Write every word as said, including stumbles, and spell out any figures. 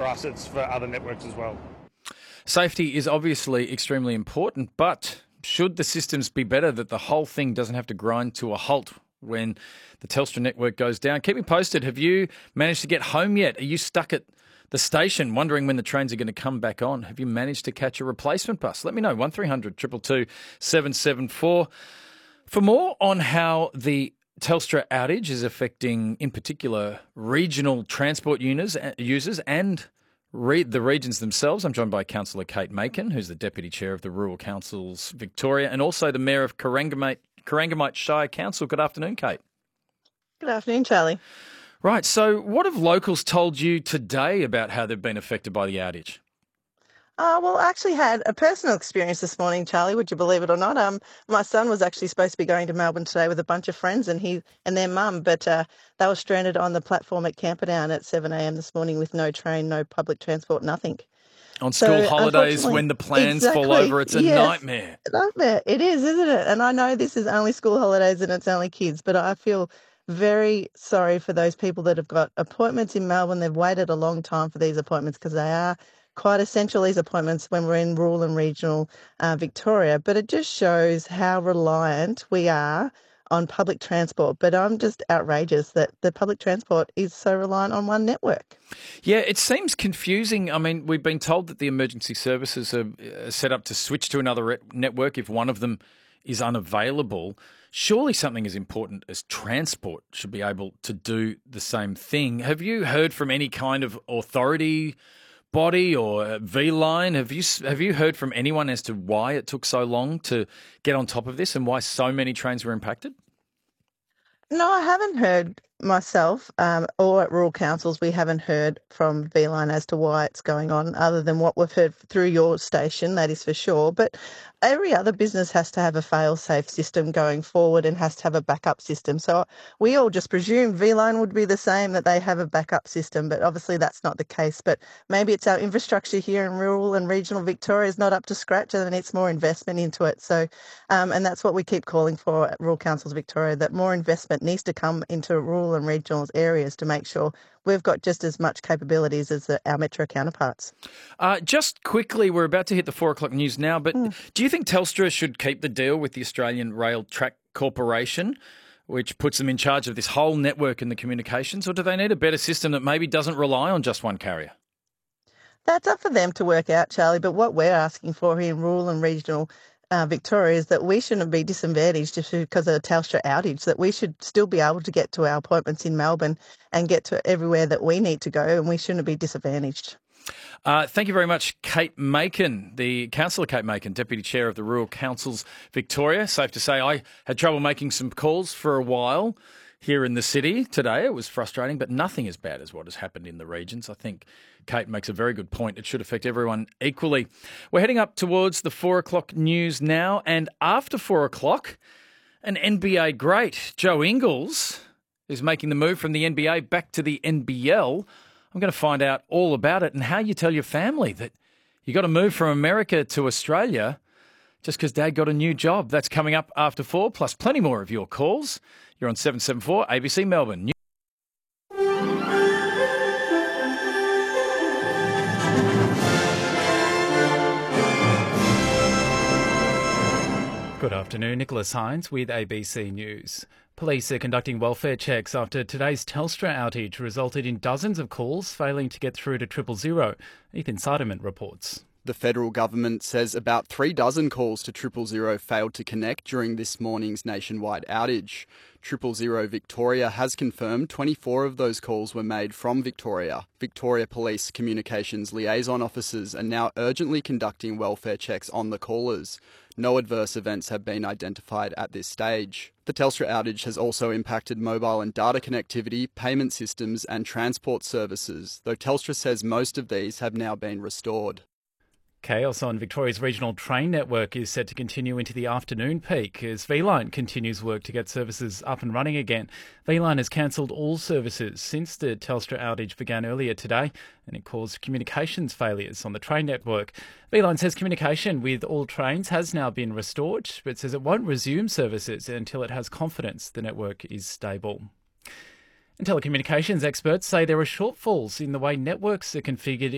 for us, it's for other networks as well. Safety is obviously extremely important, but should the systems be better that the whole thing doesn't have to grind to a halt when the Telstra network goes down? Keep me posted. Have you managed to get home yet? Are you stuck at the station wondering when the trains are going to come back on? Have you managed to catch a replacement bus? Let me know, one three hundred two two two seven seven four. For more on how the Telstra outage is affecting, in particular, regional transport users users and re- the regions themselves, I'm joined by Councillor Kate Makin, who's the Deputy Chair of the Rural Councils Victoria, and also the Mayor of Corangamite, Corangamite Shire Council. Good afternoon, Kate. Good afternoon, Charlie. Right, so what have locals told you today about how they've been affected by the outage? Uh, well, I actually had a personal experience this morning, Charlie, would you believe it or not? Um, my son was actually supposed to be going to Melbourne today with a bunch of friends and he and their mum, but uh, they were stranded on the platform at Camperdown at seven a.m. this morning with no train, no public transport, nothing. On school So, holidays, when the plans exactly, fall over, it's a yes, nightmare. nightmare. It is, isn't it? And I know this is only school holidays and it's only kids, but I feel very sorry for those people that have got appointments in Melbourne. They've waited a long time for these appointments because they are quite essential, these appointments, when we're in rural and regional uh, Victoria. But it just shows how reliant we are on public transport. But I'm just outrageous that the public transport is so reliant on one network. Yeah, it seems confusing. I mean, we've been told that the emergency services are uh, set up to switch to another re- network if one of them is unavailable. Surely something as important as transport should be able to do the same thing. Have you heard from any kind of authority body or V-Line? Have you have you heard from anyone as to why it took so long to get on top of this and why so many trains were impacted? No, I haven't heard myself, um, or at rural councils, we haven't heard from V-Line as to why it's going on, other than what we've heard through your station, that is for sure. But every other business has to have a fail-safe system going forward and has to have a backup system. So we all just presume V-Line would be the same, that they have a backup system, but obviously that's not the case. But maybe it's our infrastructure here in rural and regional Victoria is not up to scratch and it needs more investment into it. So, um, and that's what we keep calling for at Rural Councils Victoria, that more investment needs to come into rural and regional areas to make sure we've got just as much capabilities as the, our metro counterparts. Uh, just quickly, we're about to hit the four o'clock news now, but mm. do you think Telstra should keep the deal with the Australian Rail Track Corporation, which puts them in charge of this whole network and the communications, or do they need a better system that maybe doesn't rely on just one carrier? That's up for them to work out, Charlie, but what we're asking for here in rural and regional Uh, Victoria is that we shouldn't be disadvantaged just because of a Telstra outage, that we should still be able to get to our appointments in Melbourne and get to everywhere that we need to go, and we shouldn't be disadvantaged. Uh, thank you very much, Kate Makin, the Councillor Kate Makin, Deputy Chair of the Rural Councils Victoria. Safe to say I had trouble making some calls for a while here in the city today. It was frustrating, but nothing as bad as what has happened in the regions. I think Kate makes a very good point. It should affect everyone equally. We're heading up towards the four o'clock news now, and after four o'clock, an N B A great, Joe Ingles, is making the move from the N B A back to the N B L. I'm going to find out all about it and how you tell your family that you got to move from America to Australia just because Dad got a new job. That's coming up after four, plus plenty more of your calls. You're on seven seven four A B C Melbourne. Good afternoon, Nicholas Hines with A B C News. Police are conducting welfare checks after today's Telstra outage resulted in dozens of calls failing to get through to triple zero. Ethan Siderman reports. The federal government says about three dozen calls to triple zero failed to connect during this morning's nationwide outage. Triple Zero Victoria has confirmed twenty-four of those calls were made from Victoria. Victoria Police Communications Liaison Officers are now urgently conducting welfare checks on the callers. No adverse events have been identified at this stage. The Telstra outage has also impacted mobile and data connectivity, payment systems and transport services, though Telstra says most of these have now been restored. Chaos on Victoria's regional train network is set to continue into the afternoon peak as V-Line continues work to get services up and running again. V-Line has cancelled all services since the Telstra outage began earlier today, and it caused communications failures on the train network. V-Line says communication with all trains has now been restored, but says it won't resume services until it has confidence the network is stable. And telecommunications experts say there are shortfalls in the way networks are configured